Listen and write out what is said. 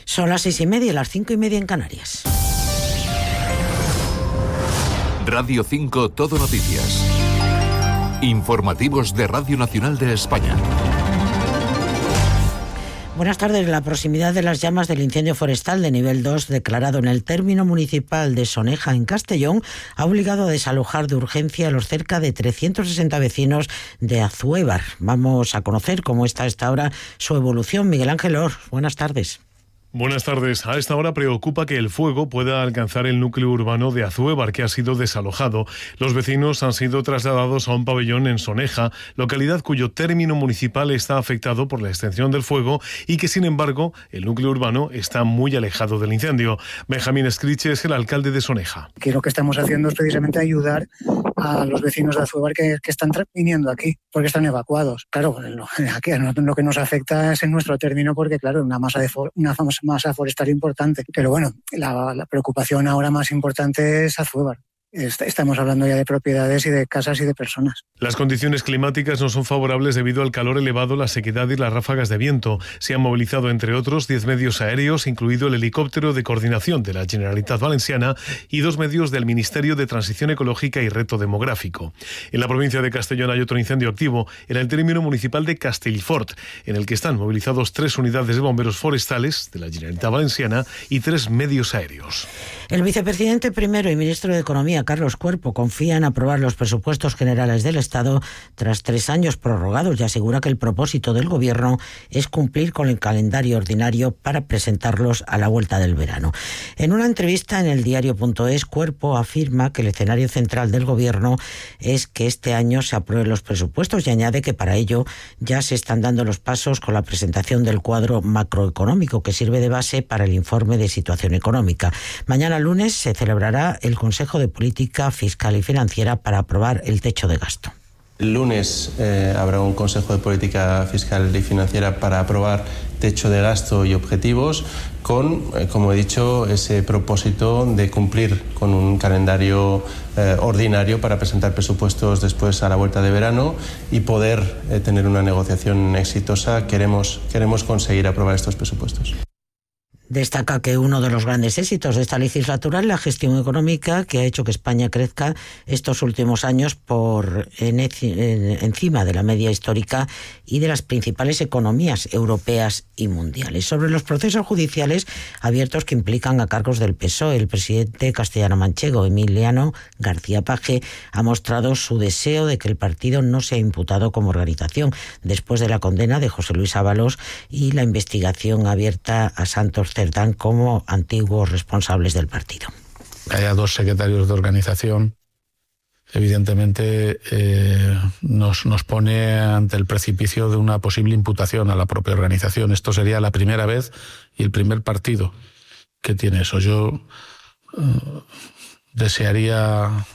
Son las 6:30, las 5:30 en Canarias. Radio 5 Todo Noticias. Informativos de Radio Nacional de España. Buenas tardes. La proximidad de las llamas del incendio forestal de nivel 2 declarado en el término municipal de Soneja, en Castellón, ha obligado a desalojar de urgencia a los cerca de 360 vecinos de Azuévar. Vamos a conocer cómo está a esta hora su evolución. Miguel Ángel Or, buenas tardes. Buenas tardes. A esta hora preocupa que el fuego pueda alcanzar el núcleo urbano de Azuévar, que ha sido desalojado. Los vecinos han sido trasladados a un pabellón en Soneja, localidad cuyo término municipal está afectado por la extensión del fuego y que, sin embargo, el núcleo urbano está muy alejado del incendio. Benjamín Escriche es el alcalde de Soneja. Que lo que estamos haciendo es precisamente ayudar a los vecinos de Azuévar que están viniendo aquí, porque están evacuados. Claro, aquí lo que nos afecta es en nuestro término, porque claro, una masa forestal importante. Pero bueno, la preocupación ahora más importante es Azuévar. Estamos hablando ya de propiedades y de casas y de personas. Las condiciones climáticas no son favorables debido al calor elevado, la sequedad y las ráfagas de viento. Se han movilizado, entre otros, 10 medios aéreos, incluido el helicóptero de coordinación de la Generalitat Valenciana y 2 medios del Ministerio de Transición Ecológica y Reto Demográfico. En la provincia de Castellón hay otro incendio activo en el término municipal de Castellfort, en el que están movilizados 3 unidades de bomberos forestales de la Generalitat Valenciana y 3 medios aéreos. El vicepresidente primero y ministro de Economía, Carlos Cuerpo, confía en aprobar los presupuestos generales del Estado tras 3 años prorrogados y asegura que el propósito del Gobierno es cumplir con el calendario ordinario para presentarlos a la vuelta del verano. En una entrevista en el diario.es, Cuerpo afirma que el escenario central del Gobierno es que este año se aprueben los presupuestos y añade que para ello ya se están dando los pasos con la presentación del cuadro macroeconómico que sirve de base para el informe de situación económica. Mañana lunes se celebrará el Consejo de Política Fiscal y Financiera para aprobar el techo de gasto. El lunes habrá un Consejo de Política Fiscal y Financiera para aprobar techo de gasto y objetivos con, como he dicho, ese propósito de cumplir con un calendario ordinario para presentar presupuestos después a la vuelta de verano y poder tener una negociación exitosa. Queremos conseguir aprobar estos presupuestos. Destaca que uno de los grandes éxitos de esta legislatura es la gestión económica que ha hecho que España crezca estos últimos años por encima de la media histórica y de las principales economías europeas y mundiales. Sobre los procesos judiciales abiertos que implican a cargos del PSOE, el presidente castellano-manchego Emiliano García Paje ha mostrado su deseo de que el partido no sea imputado como organización después de la condena de José Luis Ábalos y la investigación abierta a Santos Cerdán como antiguos responsables del partido. Haya 2 secretarios de organización, evidentemente nos pone ante el precipicio de una posible imputación a la propia organización. Esto sería la primera vez y el primer partido que tiene eso. Yo desearía